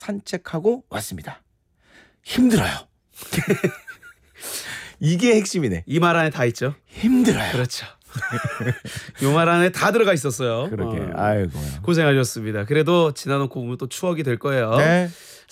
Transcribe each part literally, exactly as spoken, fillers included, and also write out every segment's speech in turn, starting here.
산책하고 왔습니다. 힘들어요. 이게 핵심이네. 이 말 안에 다 있죠. 힘들어요. 그렇죠. 이 말 안에 다 들어가 있었어요. 그러게. 어. 아이고. 고생하셨습니다. 그래도 지나놓고 보면 또 추억이 될 거예요. 네.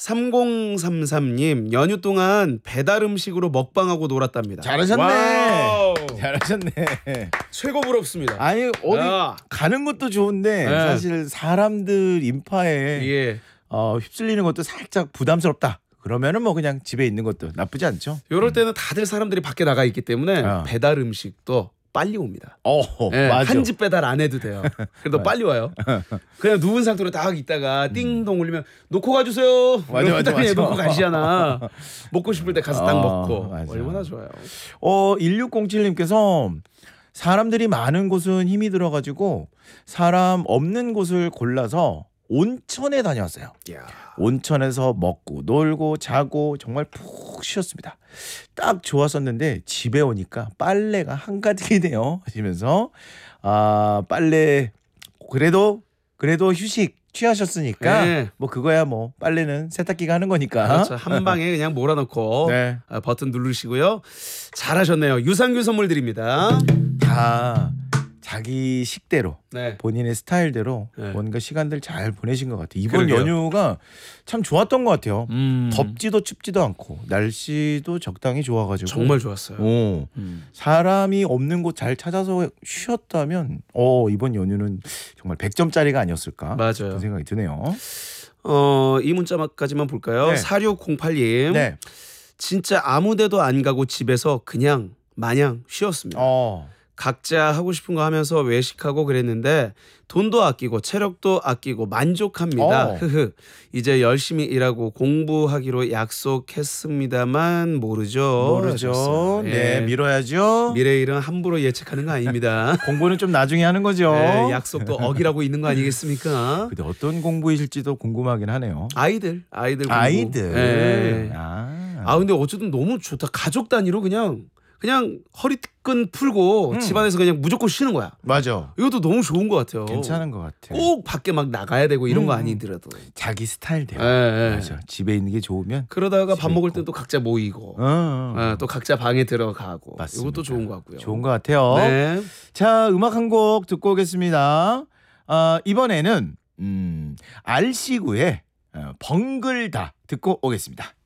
삼공삼삼 님 연휴 동안 배달 음식으로 먹방하고 놀았답니다. 잘하셨네. 와우. 잘하셨네. 최고 부럽습니다. 아니 어디 야. 가는 것도 좋은데 네. 사실 사람들 인파에 예. 어, 휩쓸리는 것도 살짝 부담스럽다. 그러면은 뭐 그냥 집에 있는 것도 나쁘지 않죠. 이럴 때는 다들 사람들이 밖에 나가 있기 때문에 어. 배달 음식도 빨리 옵니다. 어, 예, 맞아. 한 집 배달 안 해도 돼요. 그래도 빨리 와요. 그냥 누운 상태로 딱 있다가 띵동 울리면 놓고 가주세요. 맞아, 맞아, 맞아. 놓고 가시잖아. 먹고 싶을 때 가서 딱 어, 먹고. 맞아. 얼마나 좋아요. 어, 일육공칠 님께서 사람들이 많은 곳은 힘이 들어가지고 사람 없는 곳을 골라서 온천에 다녀왔어요. 이야. 온천에서 먹고 놀고 자고 정말 푹 쉬었습니다. 딱 좋았었는데 집에 오니까 빨래가 한가득이네요 하시면서 아 빨래 그래도 그래도 휴식 취하셨으니까 네. 뭐 그거야 뭐 빨래는 세탁기가 하는 거니까. 그렇죠. 한 방에 그냥 몰아넣고 네. 아, 버튼 누르시고요. 잘하셨네요. 유산균 선물 드립니다. 다 자기 식대로 네. 본인의 스타일대로 네. 뭔가 시간들 잘 보내신 것 같아요. 이번 그러게요. 연휴가 참 좋았던 것 같아요. 음, 덥지도 춥지도 않고 날씨도 적당히 좋아가지고 정말 좋았어요. 오, 음. 사람이 없는 곳 잘 찾아서 쉬었다면 어 이번 연휴는 정말 백 점짜리가 아니었을까 맞아요. 그런 생각이 드네요. 어, 이 문자까지만 볼까요? 네. 사육공팔 님 네. 진짜 아무데도 안 가고 집에서 그냥 마냥 쉬었습니다. 어. 각자 하고 싶은 거 하면서 외식하고 그랬는데 돈도 아끼고 체력도 아끼고 만족합니다. 어. 흐흐. 이제 열심히 일하고 공부하기로 약속했습니다만 모르죠. 모르죠. 하셨어요. 네, 예. 미뤄야죠. 미래 일은 함부로 예측하는 거 아닙니다. 공부는 좀 나중에 하는 거죠. 예, 약속도 어기라고 있는 거 아니겠습니까? 근데 어떤 공부이실지도 궁금하긴 하네요. 아이들, 아이들 공부. 아이들. 예. 아. 아 근데 어쨌든 너무 좋다. 가족 단위로 그냥 그냥 허리끈 풀고 음. 집안에서 그냥 무조건 쉬는 거야. 맞아. 이것도 너무 좋은 것 같아요. 괜찮은 것 같아. 꼭 밖에 막 나가야 되고 이런 거 음. 아니더라도. 자기 스타일대로. 예, 예. 맞아. 집에 있는 게 좋으면. 그러다가 집에 밥 먹을 있고. 때 또 각자 모이고 어, 어. 예, 또 각자 방에 들어가고 맞습니다. 이것도 좋은 것 같고요. 좋은 것 같아요. 네. 자, 음악 한 곡 듣고 오겠습니다. 아, 이번에는 음, 알씨구의 어, 벙글다 듣고 오겠습니다.